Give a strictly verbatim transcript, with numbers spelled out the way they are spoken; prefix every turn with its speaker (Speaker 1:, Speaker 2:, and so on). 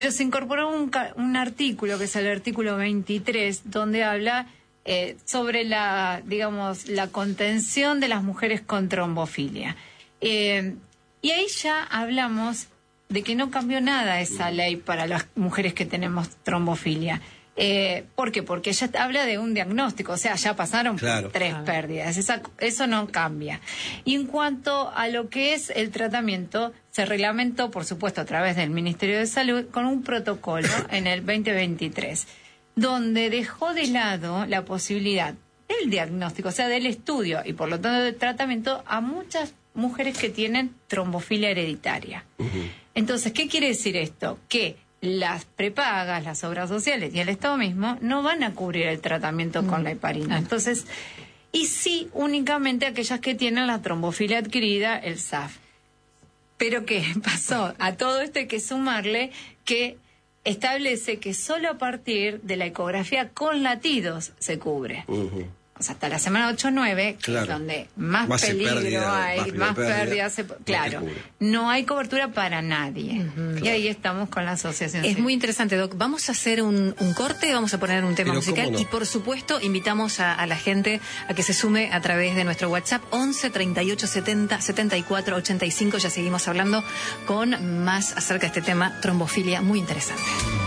Speaker 1: Pero se incorporó un, un artículo, que es el artículo veintitrés, donde habla eh, sobre la, digamos, la contención de las mujeres con trombofilia. Eh, y ahí ya hablamos de que no cambió nada esa ley para las mujeres que tenemos trombofilia. Eh, ¿Por qué? Porque ella habla de un diagnóstico, o sea, ya pasaron
Speaker 2: claro.
Speaker 1: por tres pérdidas, Esa, eso no cambia. Y en cuanto a lo que es el tratamiento, se reglamentó, por supuesto, a través del Ministerio de Salud, con un protocolo en el veinte veintitrés, donde dejó de lado la posibilidad del diagnóstico, o sea, del estudio, y por lo tanto del tratamiento, a muchas mujeres que tienen trombofilia hereditaria. Uh-huh. Entonces, ¿qué quiere decir esto? Que las prepagas, las obras sociales y el Estado mismo no van a cubrir el tratamiento mm. con la heparina. Entonces, y sí únicamente aquellas que tienen la trombofilia adquirida, el S A F. Pero ¿qué pasó? A todo esto hay que sumarle que establece que solo a partir de la ecografía con latidos se cubre. Uh-huh. O sea, hasta la semana ocho nueve, que claro. es donde más, más peligro pérdida, hay, más, más pérdidas, pérdida, claro, no hay cobertura para nadie. Uh-huh. Y claro. ahí estamos con la asociación.
Speaker 3: Es muy interesante, Doc. Vamos a hacer un, un corte, vamos a poner un tema Pero musical no. y por supuesto invitamos a, a la gente a que se sume a través de nuestro WhatsApp once treinta y ocho setenta setenta y cuatro ochenta y cinco. Ya seguimos hablando con más acerca de este tema, trombofilia, muy interesante.